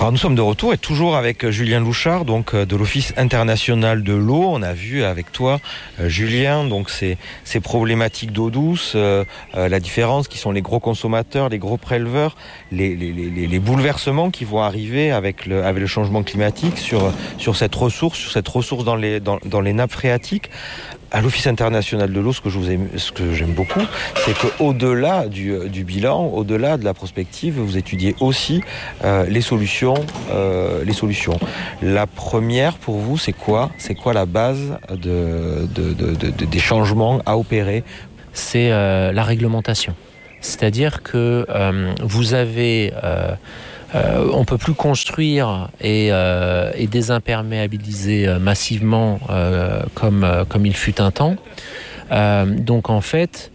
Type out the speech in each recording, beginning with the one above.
Alors nous sommes de retour et toujours avec Julien Louchard, donc de l'Office international de l'eau. On a vu avec toi, Julien, donc ces problématiques d'eau douce, la différence qui sont les gros consommateurs, les gros préleveurs, les bouleversements qui vont arriver avec le changement climatique sur cette ressource dans les nappes phréatiques. À l'Office international de l'eau, ce que j'aime beaucoup, c'est qu'au-delà du bilan, au-delà de la prospective, vous étudiez aussi les solutions. La première, pour vous, c'est quoi ? C'est quoi la base des changements à opérer ? C'est la réglementation. C'est-à-dire que vous avez... on ne peut plus construire et désimperméabiliser massivement comme il fut un temps. Donc en fait,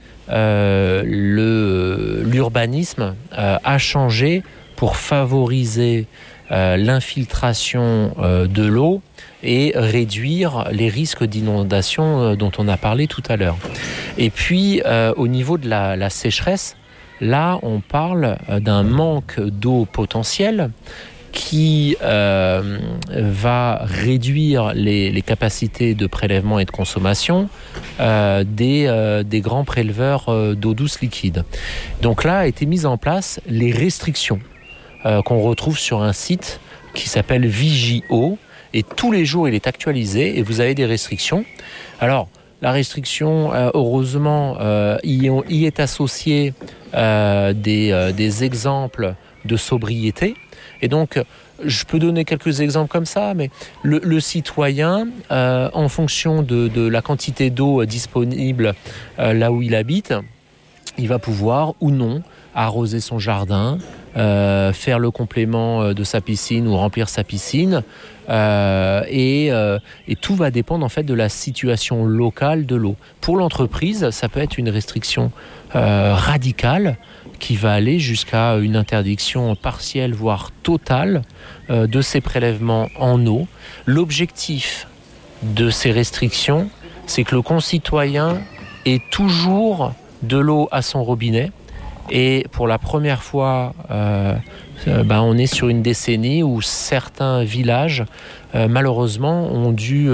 l'urbanisme a changé pour favoriser l'infiltration de l'eau et réduire les risques d'inondation dont on a parlé tout à l'heure. Et puis, au niveau de la sécheresse, là, on parle d'un manque d'eau potentielle qui va réduire les capacités de prélèvement et de consommation des grands préleveurs d'eau douce liquide. Donc là, a été mise en place les restrictions qu'on retrouve sur un site qui s'appelle Vigio, et tous les jours, il est actualisé et vous avez des restrictions. Alors, la restriction, heureusement, y est associée des exemples de sobriété. Et donc, je peux donner quelques exemples comme ça, mais le citoyen, en fonction de la quantité d'eau disponible là où il habite, il va pouvoir ou non arroser son jardin, faire le complément de sa piscine ou remplir sa piscine. Et tout va dépendre en fait de la situation locale de l'eau. Pour l'entreprise, ça peut être une restriction radicale qui va aller jusqu'à une interdiction partielle, voire totale, de ces prélèvements en eau. L'objectif de ces restrictions, c'est que le concitoyen ait toujours de l'eau à son robinet. Et pour la première fois, on est sur une décennie où certains villages, malheureusement, ont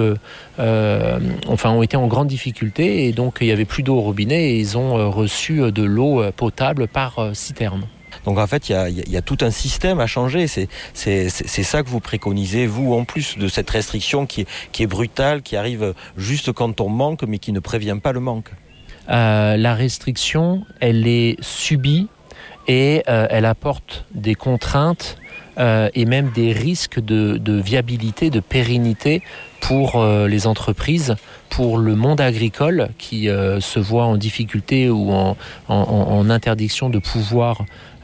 été en grande difficulté, et donc il n'y avait plus d'eau au robinet et ils ont reçu de l'eau potable par citerne. Donc en fait, il y a tout un système à changer. C'est ça que vous préconisez, vous, en plus de cette restriction qui est brutale, qui arrive juste quand on manque, mais qui ne prévient pas le manque. La restriction, elle est subie et elle apporte des contraintes et même des risques de viabilité, de pérennité pour les entreprises, pour le monde agricole qui se voit en difficulté ou en interdiction de pouvoir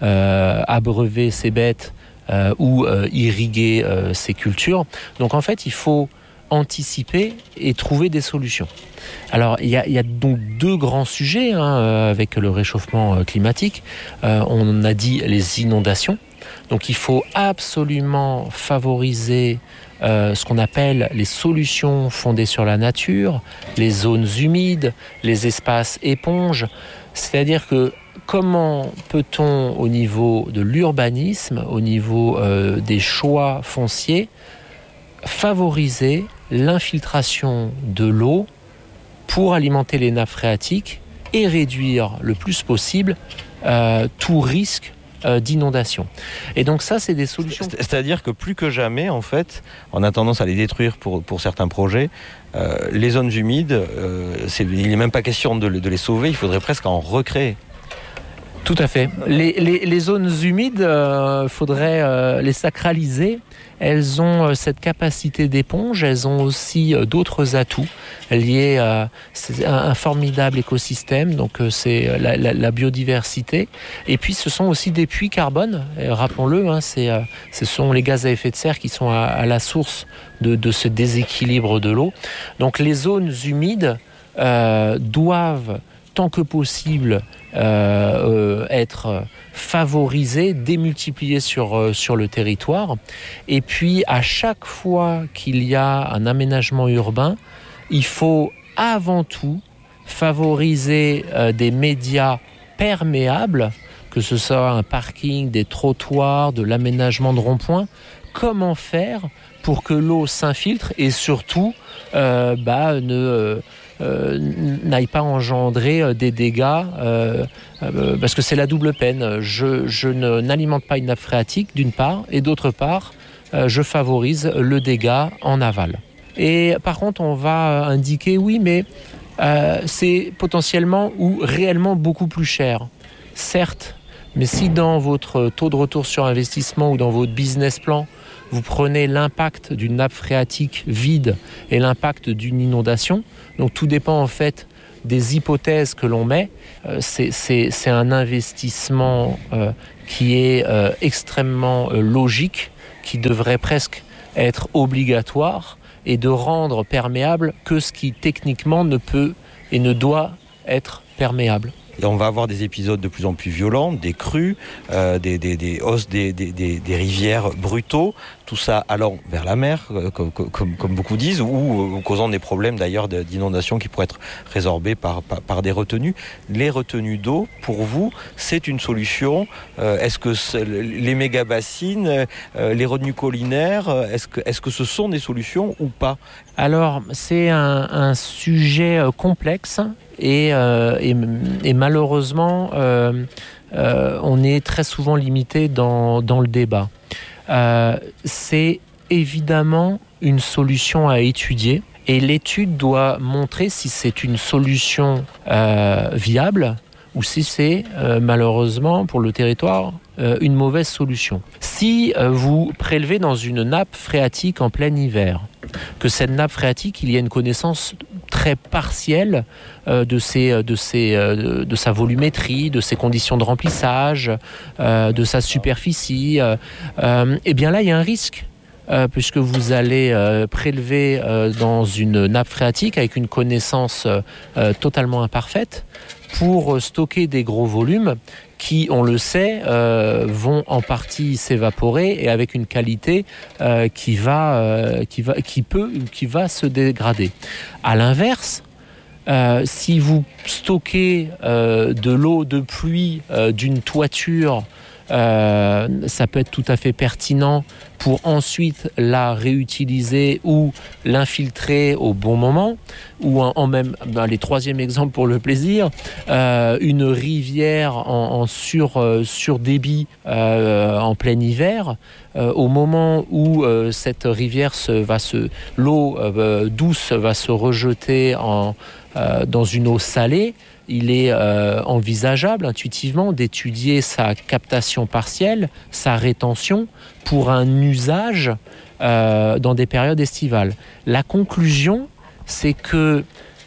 abreuver ses bêtes ou irriguer ses cultures. Donc en fait, il faut anticiper et trouver des solutions. Alors, il y a donc deux grands sujets avec le réchauffement climatique. On a dit les inondations. Donc, il faut absolument favoriser ce qu'on appelle les solutions fondées sur la nature, les zones humides, les espaces éponges. C'est-à-dire que comment peut-on, au niveau de l'urbanisme, au niveau des choix fonciers, favoriser l'infiltration de l'eau pour alimenter les nappes phréatiques et réduire le plus possible tout risque d'inondation. Et donc ça, c'est des solutions. C'est-à-dire que plus que jamais, en fait, on a tendance à les détruire pour certains projets. Les zones humides, il n'est même pas question de les sauver, il faudrait presque en recréer. Tout à fait. Les zones humides, faudrait les sacraliser. Elles ont cette capacité d'éponge, elles ont aussi d'autres atouts liés à un formidable écosystème, donc c'est la biodiversité. Et puis ce sont aussi des puits carbone, rappelons-le, ce sont les gaz à effet de serre qui sont à la source de ce déséquilibre de l'eau. Donc les zones humides doivent, tant que possible, être favorisé, démultiplié sur le territoire. Et puis, à chaque fois qu'il y a un aménagement urbain, il faut avant tout favoriser des médias perméables que ce soit un parking, des trottoirs, de l'aménagement de ronds-points. Comment faire pour que l'eau s'infiltre et surtout n'aille pas engendrer des dégâts parce que c'est la double peine. Je n'alimente pas une nappe phréatique d'une part et d'autre part je favorise le dégât en aval. Et par contre on va indiquer oui mais c'est potentiellement ou réellement beaucoup plus cher. Certes, mais si dans votre taux de retour sur investissement ou dans votre business plan vous prenez l'impact d'une nappe phréatique vide et l'impact d'une inondation, donc tout dépend en fait des hypothèses que l'on met. C'est un investissement qui est extrêmement logique, qui devrait presque être obligatoire et de rendre perméable que ce qui techniquement ne peut et ne doit être perméable. Et on va avoir des épisodes de plus en plus violents, des crues, des hausses des rivières brutaux, tout ça allant vers la mer, comme beaucoup disent, ou causant des problèmes d'ailleurs d'inondation qui pourraient être résorbés par des retenues. Les retenues d'eau, pour vous, c'est une solution. Est-ce que les méga-bassines, les retenues collinaires, est-ce que ce sont des solutions ou pas ? Alors, c'est un sujet complexe. Et malheureusement, on est très souvent limité dans le débat. C'est évidemment une solution à étudier et l'étude doit montrer si c'est une solution viable ou si c'est malheureusement pour le territoire une mauvaise solution. Si vous prélevez dans une nappe phréatique en plein hiver, que cette nappe phréatique, il y a une connaissance très partielle de sa volumétrie, de ses conditions de remplissage, de sa superficie, et bien là il y a un risque. Puisque vous allez prélever dans une nappe phréatique avec une connaissance totalement imparfaite pour stocker des gros volumes qui, on le sait, vont en partie s'évaporer et avec une qualité qui va se dégrader. À l'inverse, si vous stockez de l'eau de pluie d'une toiture, ça peut être tout à fait pertinent pour ensuite la réutiliser ou l'infiltrer au bon moment, ou en même, les troisième exemple pour le plaisir, une rivière en surdébit en plein hiver, au moment où cette rivière l'eau douce va se rejeter dans une eau salée, il est envisageable intuitivement d'étudier sa captation partielle, sa rétention pour un usage dans des périodes estivales. La conclusion, c'est que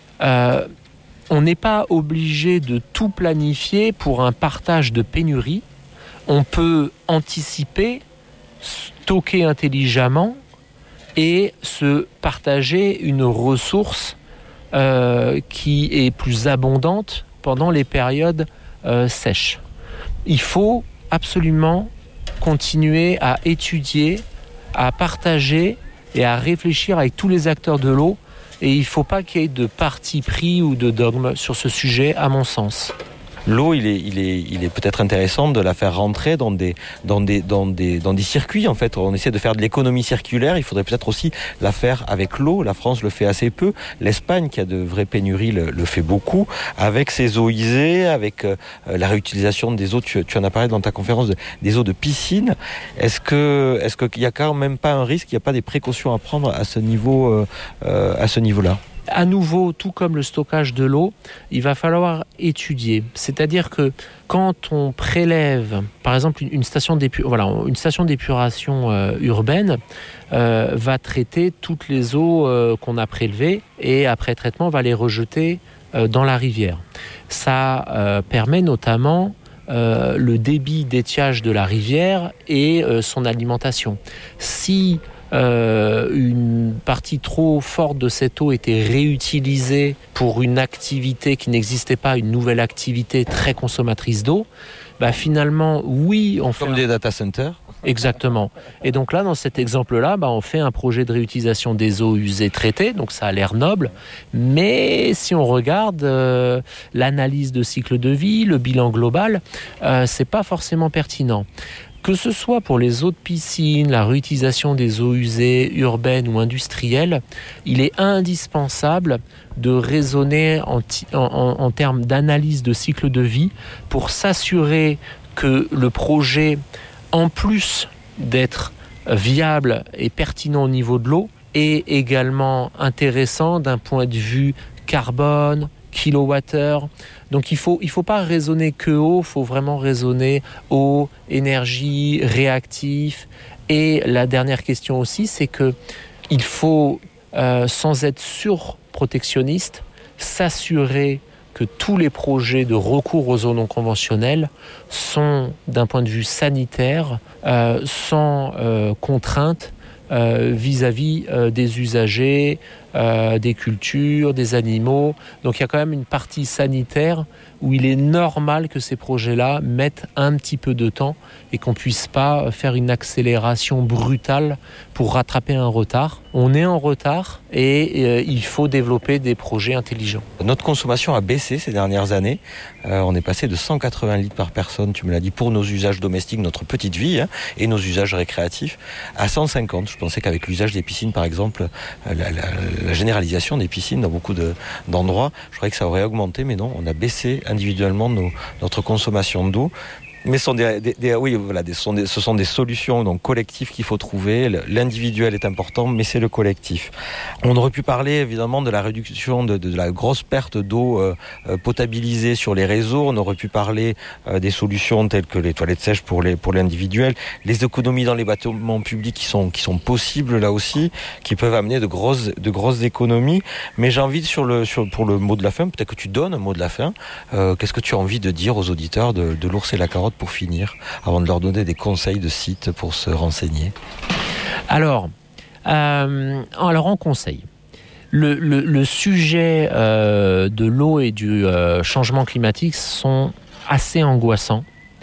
on n'est pas obligé de tout planifier pour un partage de pénurie. On peut anticiper, stocker intelligemment et se partager une ressource qui est plus abondante pendant les périodes sèches. Il faut absolument continuer à étudier, à partager et à réfléchir avec tous les acteurs de l'eau. Et il ne faut pas qu'il y ait de parti pris ou de dogme sur ce sujet, à mon sens. L'eau, il est peut-être intéressant de la faire rentrer dans des circuits. En fait, on essaie de faire de l'économie circulaire. Il faudrait peut-être aussi la faire avec l'eau. La France le fait assez peu. L'Espagne, qui a de vraies pénuries, le fait beaucoup. Avec ses eaux usées, avec la réutilisation des eaux. Tu en as parlé dans ta conférence des eaux de piscine. Est-ce qu'il y a quand même pas un risque? Il n'y a pas des précautions à prendre à ce niveau-là? À nouveau, tout comme le stockage de l'eau, il va falloir étudier. C'est-à-dire que quand on prélève, par exemple, une station d'épuration urbaine va traiter toutes les eaux qu'on a prélevées et après traitement va les rejeter dans la rivière. Ça permet notamment le débit d'étiage de la rivière et son alimentation. Si une partie trop forte de cette eau était réutilisée pour une activité qui n'existait pas, une nouvelle activité très consommatrice d'eau, finalement, oui, on fait... Comme des data centers. Exactement. Et donc là, dans cet exemple-là, on fait un projet de réutilisation des eaux usées traitées, donc ça a l'air noble, mais si on regarde l'analyse de cycle de vie, le bilan global, c'est pas forcément pertinent. Que ce soit pour les eaux de piscine, la réutilisation des eaux usées urbaines ou industrielles, il est indispensable de raisonner en termes d'analyse de cycle de vie pour s'assurer que le projet, en plus d'être viable et pertinent au niveau de l'eau, est également intéressant d'un point de vue carbone, kilowattheure. Donc il faut pas raisonner que eau, il faut vraiment raisonner eau, énergie, réactif. Et la dernière question aussi, c'est que il faut, sans être surprotectionniste, s'assurer que tous les projets de recours aux eaux non conventionnelles sont, d'un point de vue sanitaire, sans contrainte vis-à-vis des usagers, des cultures, des animaux. Donc il y a quand même une partie sanitaire où il est normal que ces projets-là mettent un petit peu de temps et qu'on ne puisse pas faire une accélération brutale pour rattraper un retard. On est en retard et il faut développer des projets intelligents. Notre consommation a baissé ces dernières années. On est passé de 180 litres par personne, tu me l'as dit, pour nos usages domestiques, notre petite vie, et nos usages récréatifs, à 150. Je pensais qu'avec l'usage des piscines, par exemple, la généralisation des piscines dans beaucoup d'endroits, je croyais que ça aurait augmenté, mais non, on a baissé individuellement notre consommation d'eau. Mais ce sont des solutions donc collectives qu'il faut trouver. L'individuel est important, mais c'est le collectif. On aurait pu parler évidemment de la réduction de la grosse perte d'eau potabilisée sur les réseaux. On aurait pu parler des solutions telles que les toilettes sèches pour l'individuel, les économies dans les bâtiments publics qui sont possibles là aussi, qui peuvent amener de grosses économies. Mais j'ai envie pour le mot de la fin, peut-être que tu donnes un mot de la fin. Qu'est-ce que tu as envie de dire aux auditeurs de l'Ours et la Carotte pour finir, avant de leur donner des conseils de sites pour se renseigner? Alors en conseil, le sujet de l'eau et du changement climatique sont assez angoissants,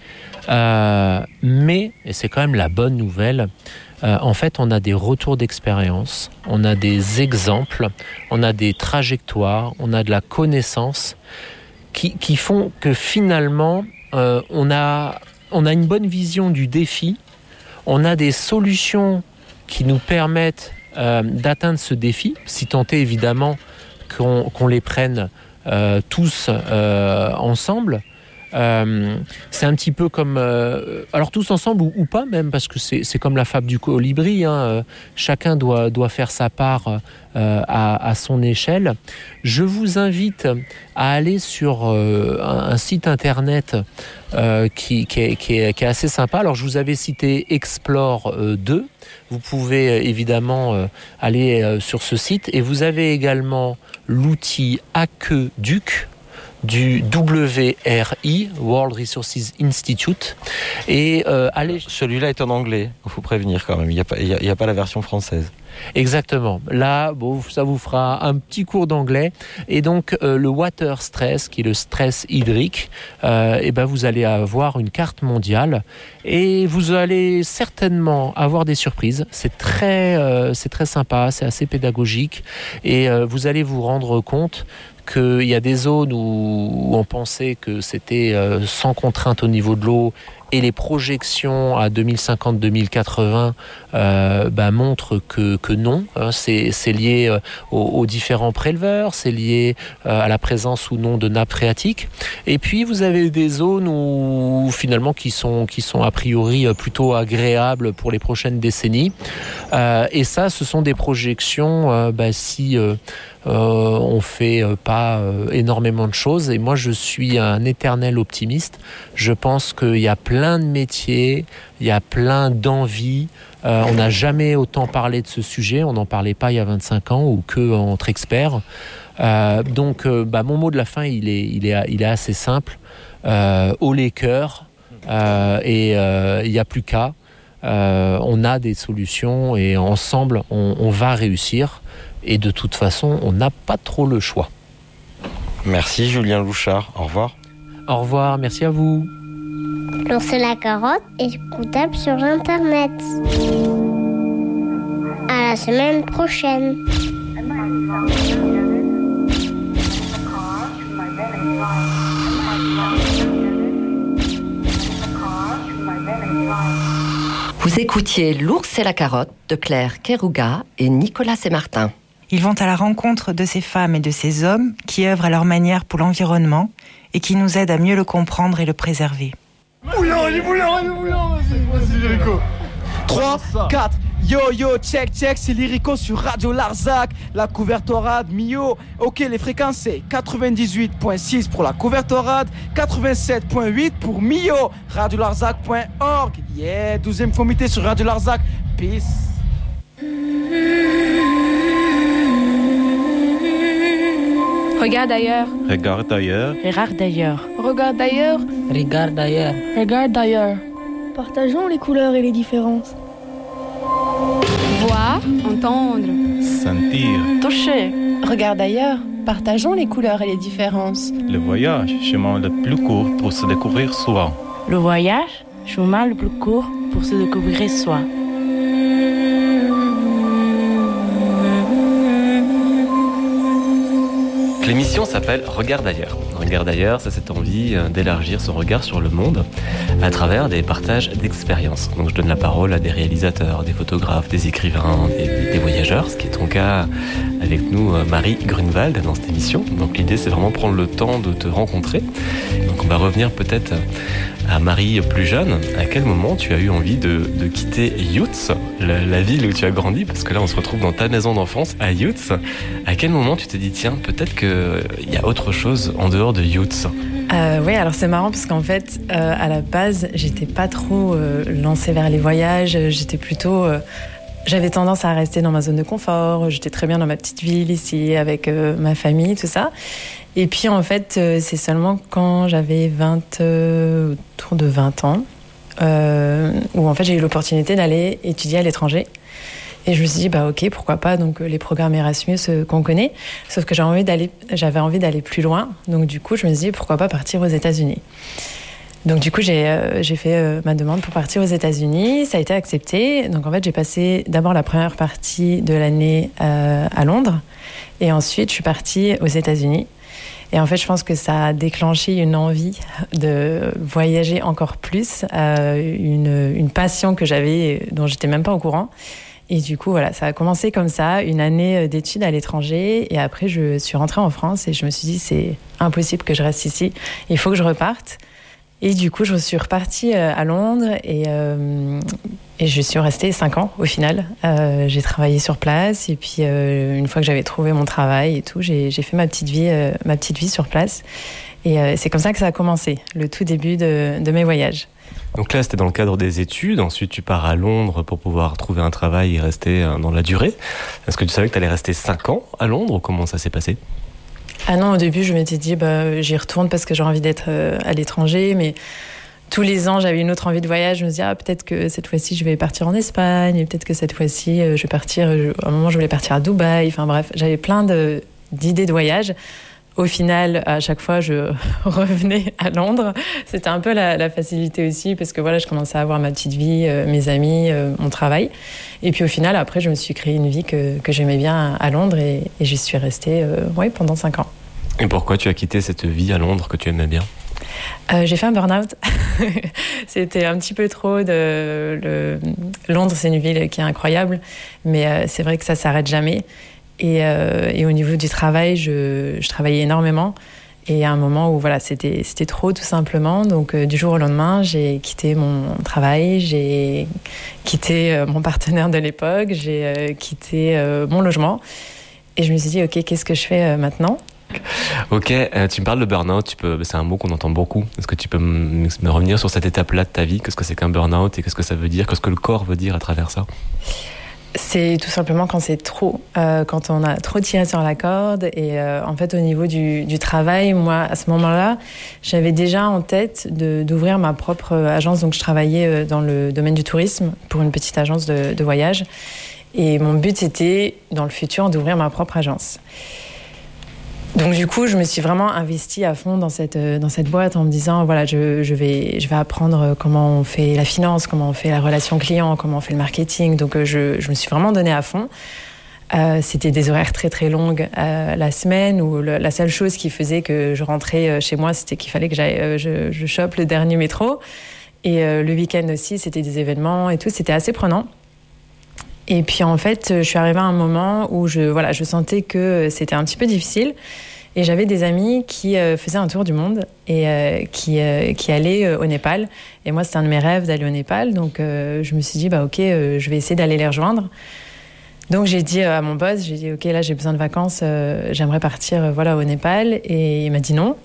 mais, et c'est quand même la bonne nouvelle, en fait on a des retours d'expérience, on a des exemples, on a des trajectoires, on a de la connaissance qui font que finalement on a une bonne vision du défi, on a des solutions qui nous permettent d'atteindre ce défi, si tant est évidemment qu'on les prenne tous ensemble. C'est un petit peu comme alors tous ensemble ou pas même, parce que c'est comme la fable du colibri, chacun doit faire sa part à son échelle. Je vous invite à aller sur un site internet qui est assez sympa. Alors je vous avais cité Explore 2. Vous pouvez évidemment aller sur ce site, et vous avez également l'outil Aqueduc du WRI, World Resources Institute. Et celui-là est en anglais, il faut prévenir quand même, il n'y a pas la version française. Exactement. Là, ça vous fera un petit cours d'anglais. Et donc, le water stress, qui est le stress hydrique, vous allez avoir une carte mondiale et vous allez certainement avoir des surprises. C'est très sympa, c'est assez pédagogique, et vous allez vous rendre compte qu'il y a des zones où on pensait que c'était sans contrainte au niveau de l'eau, et les projections à 2050-2080 montrent que non. C'est lié aux différents préleveurs, c'est lié à la présence ou non de nappes phréatiques. Et puis vous avez des zones où finalement qui sont a priori plutôt agréables pour les prochaines décennies. Et ça, ce sont des projections si on fait pas énormément de choses. Et moi, je suis un éternel optimiste. Je pense qu'il y a plein de métiers, il y a plein d'envies. On n'a jamais autant parlé de ce sujet. On n'en parlait pas il y a 25 ans, ou que entre experts. Donc, mon mot de la fin, il est assez simple. Haut les cœurs, et il n'y a plus qu'à. On a des solutions, et ensemble, on va réussir. Et de toute façon, on n'a pas trop le choix. Merci Julien Louchard, au revoir. Au revoir, merci à vous. L'ours et la carotte est écoutable sur Internet. À la semaine prochaine. Vous écoutiez L'ours et la carotte de Claire Kerouga et Nicolas Sémartin. Ils vont à la rencontre de ces femmes et de ces hommes qui œuvrent à leur manière pour l'environnement et qui nous aident à mieux le comprendre et le préserver. Bouillant, il est bouillant, c'est Lyrico. 3, 4, yo, check, c'est Lyrico sur Radio Larzac, la couvertorade, Mio. Ok, les fréquences c'est 98.6 pour la couvertorade, 87.8 pour Mio, radiolarzac.org. Yeah, 12e comité sur Radio Larzac, peace. Regarde ailleurs. Regarde ailleurs. Regarde ailleurs. Regarde ailleurs. Regarde ailleurs. Regarde ailleurs. Partageons les couleurs et les différences. Voir, entendre, Sentir. toucher. Regarde ailleurs. Partageons les couleurs et les différences. Le voyage, chemin le plus court pour se découvrir soi. Le voyage, chemin le plus court pour se découvrir soi. L'émission s'appelle Regarde ailleurs. Regarde ailleurs, c'est cette envie d'élargir son regard sur le monde à travers des partages d'expériences. Donc je donne la parole à des réalisateurs, des photographes, des écrivains, des voyageurs, ce qui est ton cas avec nous, Marie Grunewald, dans cette émission. Donc l'idée, c'est vraiment prendre le temps de te rencontrer. Donc on va revenir peut-être à Marie plus jeune. À quel moment tu as eu envie de quitter Youth, la ville où tu as grandi, parce que là on se retrouve dans ta maison d'enfance à Youth. À quel moment tu te dis tiens, peut-être qu'il y a autre chose en dehors de Youth? Oui, alors c'est marrant parce qu'en fait, à la base, j'étais pas trop lancée vers les voyages. J'étais plutôt... j'avais tendance à rester dans ma zone de confort. J'étais très bien dans ma petite ville ici, avec ma famille, tout ça. Et puis en fait, c'est seulement quand j'avais autour de 20 ans, où en fait j'ai eu l'opportunité d'aller étudier à l'étranger. Et je me suis dit, bah ok, pourquoi pas, donc les programmes Erasmus qu'on connaît. Sauf que j'avais envie d'aller plus loin. Donc du coup, je me suis dit, pourquoi pas partir aux États-Unis. Donc du coup, j'ai fait ma demande pour partir aux États-Unis. Ça a été accepté. Donc en fait, j'ai passé d'abord la première partie de l'année à Londres. Et ensuite, je suis partie aux États-Unis. Et en fait, je pense que ça a déclenché une envie de voyager encore plus, une passion que j'avais, dont j'étais même pas au courant. Et du coup, voilà, ça a commencé comme ça, une année d'études à l'étranger. Et après, je suis rentrée en France et je me suis dit, c'est impossible que je reste ici. Il faut que je reparte. Et du coup, je suis repartie à Londres et je suis restée 5 ans au final. J'ai travaillé sur place et puis une fois que j'avais trouvé mon travail et tout, j'ai fait ma petite vie sur place. Et c'est comme ça que ça a commencé, le tout début de mes voyages. Donc là, c'était dans le cadre des études. Ensuite, tu pars à Londres pour pouvoir trouver un travail et rester dans la durée. Est-ce que tu savais que tu allais rester 5 ans à Londres ou comment ça s'est passé ? Ah non, au début, je m'étais dit, j'y retourne parce que j'ai envie d'être à l'étranger. Mais tous les ans, j'avais une autre envie de voyage. Je me disais, peut-être que cette fois-ci, je vais partir en Espagne. Peut-être que cette fois-ci, je vais partir... À un moment, je voulais partir à Dubaï. Enfin bref, j'avais plein d'idées de voyage. Au final, à chaque fois, je revenais à Londres. C'était un peu la facilité aussi parce que voilà, je commençais à avoir ma petite vie, mes amis, mon travail. Et puis au final, après, je me suis créé une vie que j'aimais bien à Londres et j'y suis restée pendant 5 ans. Et pourquoi tu as quitté cette vie à Londres que tu aimais bien ? J'ai fait un burn-out. C'était un petit peu trop Londres, c'est une ville qui est incroyable, mais c'est vrai que ça s'arrête jamais. Et au niveau du travail, je travaillais énormément. Et à un moment où voilà, c'était trop tout simplement. Donc du jour au lendemain, j'ai quitté mon travail, j'ai quitté mon partenaire de l'époque, j'ai quitté mon logement. Et je me suis dit, ok, qu'est-ce que je fais maintenant ? Ok, tu me parles de burn-out, c'est un mot qu'on entend beaucoup. Est-ce que tu peux me revenir sur cette étape-là de ta vie ? Qu'est-ce que c'est qu'un burn-out et qu'est-ce que ça veut dire ? Qu'est-ce que le corps veut dire à travers ça ? C'est tout simplement quand c'est trop, quand on a trop tiré sur la corde. Et en fait, au niveau du travail, moi, à ce moment-là, j'avais déjà en tête d'ouvrir ma propre agence. Donc, je travaillais dans le domaine du tourisme pour une petite agence de voyage. Et mon but, c'était, dans le futur, d'ouvrir ma propre agence. Donc du coup, je me suis vraiment investie à fond dans cette boîte en me disant, voilà, je vais apprendre comment on fait la finance, comment on fait la relation client, comment on fait le marketing. Donc je me suis vraiment donnée à fond. C'était des horaires très très longues la semaine, où la seule chose qui faisait que je rentrais chez moi, c'était qu'il fallait que je chope le dernier métro. Et le week-end aussi, c'était des événements et tout. C'était assez prenant. Et puis en fait, je suis arrivée à un moment où je sentais que c'était un petit peu difficile. Et j'avais des amis qui faisaient un tour du monde et qui allaient au Népal. Et moi, c'était un de mes rêves d'aller au Népal. Donc je me suis dit, ok, je vais essayer d'aller les rejoindre. Donc j'ai dit à mon boss, ok, là j'ai besoin de vacances, j'aimerais partir au Népal. Et il m'a dit non.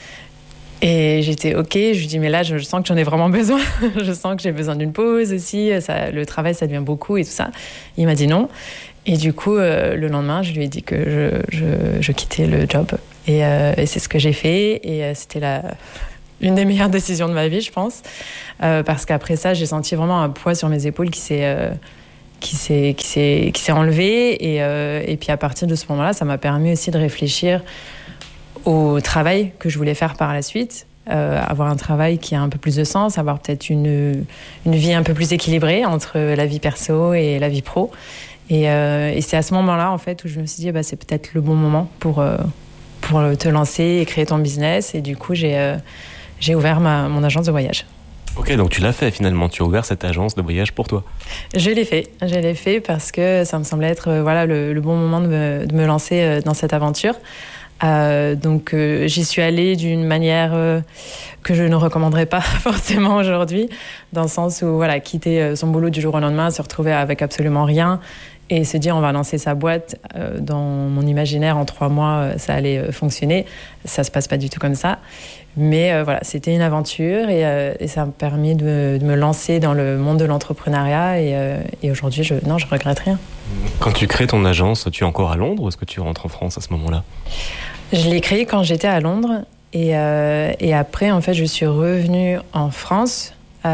Et j'étais ok, je lui dis mais là je sens que j'en ai vraiment besoin, je sens que j'ai besoin d'une pause aussi, le travail ça devient beaucoup et tout ça. Il m'a dit non. Et du coup le lendemain je lui ai dit que je quittais le job. Et c'est ce que j'ai fait et c'était une des meilleures décisions de ma vie je pense. Parce qu'après ça j'ai senti vraiment un poids sur mes épaules qui s'est enlevé et puis à partir de ce moment-là ça m'a permis aussi de réfléchir au travail que je voulais faire par la suite, avoir un travail qui a un peu plus de sens, avoir peut-être une vie un peu plus équilibrée entre la vie perso et la vie pro. Et c'est à ce moment-là, en fait, où je me suis dit, c'est peut-être le bon moment pour te lancer et créer ton business. Et du coup, j'ai ouvert mon agence de voyage. Ok, donc tu l'as fait finalement, tu as ouvert cette agence de voyage pour toi. Je l'ai fait parce que ça me semblait être le bon moment de me lancer dans cette aventure. Donc j'y suis allée d'une manière que je ne recommanderais pas forcément aujourd'hui, dans le sens où quitter son boulot du jour au lendemain, se retrouver avec absolument rien et se dire on va lancer sa boîte, dans mon imaginaire en 3 mois ça allait fonctionner, ça se passe pas du tout comme ça, mais c'était une aventure et ça m'a permis de me lancer dans le monde de l'entrepreneuriat et aujourd'hui je regrette rien. Quand tu crées ton agence, tu es encore à Londres ou est-ce que tu rentres en France à ce moment-là ? Je l'ai créée quand j'étais à Londres et après en fait je suis revenue en France.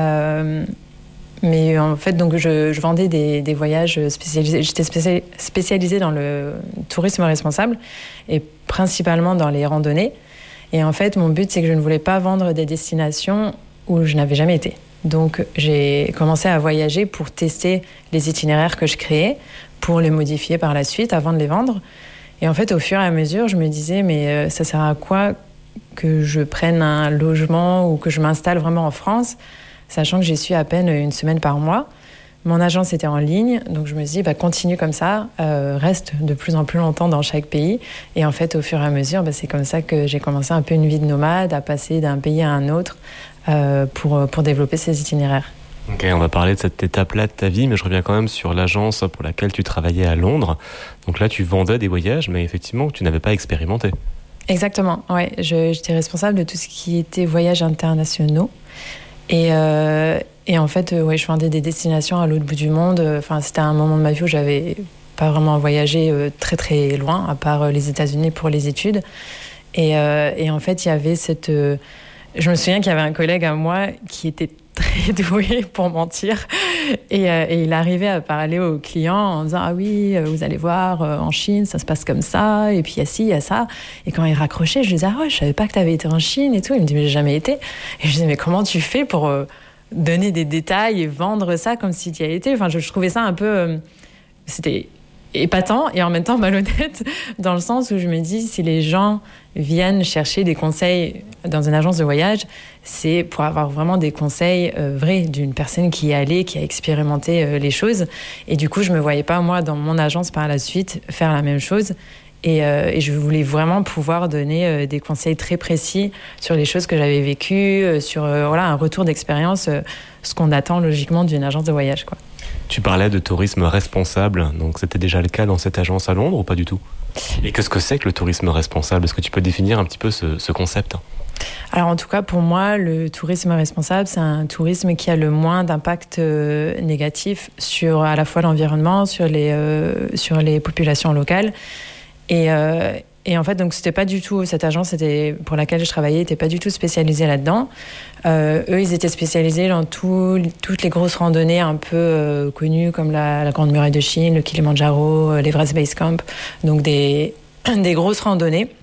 Mais en fait donc je vendais des voyages spécialisés. J'étais spécialisée dans le tourisme responsable et principalement dans les randonnées. Et en fait mon but c'est que je ne voulais pas vendre des destinations où je n'avais jamais été. Donc j'ai commencé à voyager pour tester les itinéraires que je créais, pour les modifier par la suite avant de les vendre. Et en fait, au fur et à mesure, je me disais, mais ça sert à quoi que je prenne un logement ou que je m'installe vraiment en France, sachant que j'y suis à peine 1 semaine par mois. Mon agence était en ligne, donc je me suis dit, continue comme ça, reste de plus en plus longtemps dans chaque pays. Et en fait, au fur et à mesure, c'est comme ça que j'ai commencé un peu une vie de nomade, à passer d'un pays à un autre pour développer ces itinéraires. Ok, on va parler de cette étape-là de ta vie, mais je reviens quand même sur l'agence pour laquelle tu travaillais à Londres. Donc là, tu vendais des voyages, mais effectivement, tu n'avais pas expérimenté. Exactement, ouais. J'étais responsable de tout ce qui était voyages internationaux. Et en fait, je vendais des destinations à l'autre bout du monde. Enfin, c'était un moment de ma vie où j'avais pas vraiment voyagé très très loin, à part les États-Unis pour les études. Et en fait, il y avait cette... je me souviens qu'il y avait un collègue à moi qui était très doué pour mentir et il arrivait à parler aux clients en disant ah oui vous allez voir en Chine ça se passe comme ça et puis il y a ci il y a ça et quand il raccrochait je lui disais je savais pas que tu avais été en Chine et tout. Il me dit mais j'ai jamais été et je disais mais comment tu fais pour donner des détails et vendre ça comme si tu y avais été. Enfin je trouvais ça un peu c'était épatant et en même temps malhonnête dans le sens où je me dis si les gens viennent chercher des conseils dans une agence de voyage, c'est pour avoir vraiment des conseils vrais d'une personne qui est allée, qui a expérimenté les choses. Et du coup, je me voyais pas, moi, dans mon agence par la suite, faire la même chose. Et je voulais vraiment pouvoir donner des conseils très précis sur les choses que j'avais vécues, sur un retour d'expérience, ce qu'on attend logiquement d'une agence de voyage, quoi. Tu parlais de tourisme responsable, donc c'était déjà le cas dans cette agence à Londres ou pas du tout ? Et qu'est-ce que c'est que le tourisme responsable ? Est-ce que tu peux définir un petit peu ce concept ? Alors en tout cas pour moi, le tourisme responsable, c'est un tourisme qui a le moins d'impact négatif sur à la fois l'environnement, sur les populations locales. Et en fait, donc c'était pas du tout cette agence pour laquelle je travaillais, n'était pas du tout spécialisée là-dedans. Eux, ils étaient spécialisés dans toutes les grosses randonnées un peu connues comme la Grande Muraille de Chine, le Kilimandjaro, l'Everest Base Camp, donc des grosses randonnées.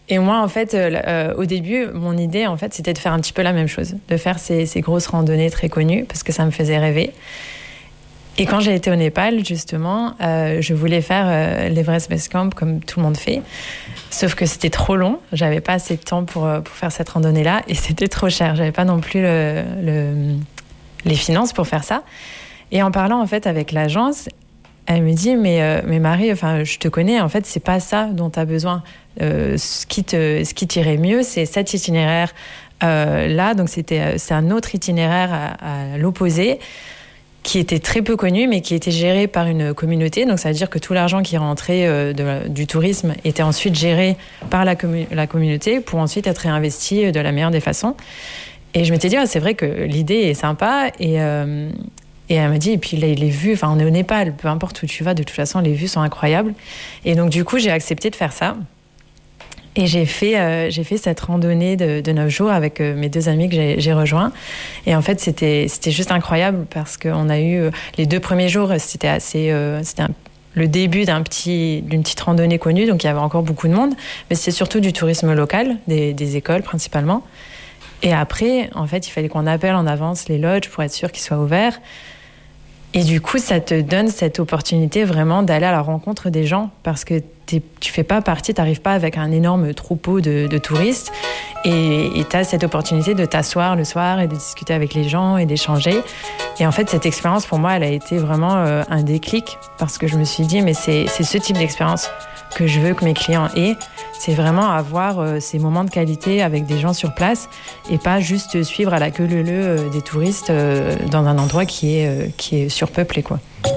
Et moi, en fait, au début, mon idée, en fait, c'était de faire un petit peu la même chose, de faire ces grosses randonnées très connues, parce que ça me faisait rêver. Et quand j'ai été au Népal, justement, je voulais faire l'Everest Base Camp comme tout le monde fait. Sauf que c'était trop long. J'avais pas assez de temps pour faire cette randonnée-là. Et c'était trop cher. J'avais pas non plus les finances pour faire ça. Et en parlant, en fait, avec l'agence, elle me dit, mais Marie, enfin, je te connais, en fait, c'est pas ça dont tu as besoin. Ce qui t'irait mieux, c'est cet itinéraire là. Donc, c'est un autre itinéraire à l'opposé, qui était très peu connu, mais qui était géré par une communauté. Donc, ça veut dire que tout l'argent qui rentrait du tourisme était ensuite géré par la communauté pour ensuite être réinvesti de la meilleure des façons. Et je m'étais dit, c'est vrai que l'idée est sympa. Et elle m'a dit, et puis les vues, enfin, on est au Népal, peu importe où tu vas, de toute façon, les vues sont incroyables. Et donc, du coup, j'ai accepté de faire ça. Et j'ai fait cette randonnée de 9 jours avec mes 2 amis que j'ai rejoints. Et en fait, c'était juste incroyable parce qu'on a eu les 2 premiers jours, c'était le début d'une petite randonnée connue, donc il y avait encore beaucoup de monde. Mais c'était surtout du tourisme local, des écoles principalement. Et après, en fait, il fallait qu'on appelle en avance les lodges pour être sûr qu'ils soient ouverts. Et du coup, ça te donne cette opportunité vraiment d'aller à la rencontre des gens parce que tu fais pas partie, t'arrives pas avec un énorme troupeau de touristes et tu as cette opportunité de t'asseoir le soir et de discuter avec les gens et d'échanger. Et en fait, cette expérience, pour moi, elle a été vraiment un déclic parce que je me suis dit, mais c'est ce type d'expérience que je veux que mes clients aient. C'est vraiment avoir ces moments de qualité avec des gens sur place et pas juste suivre à la queue leu-leu des touristes dans un endroit qui est surpeuplé, quoi.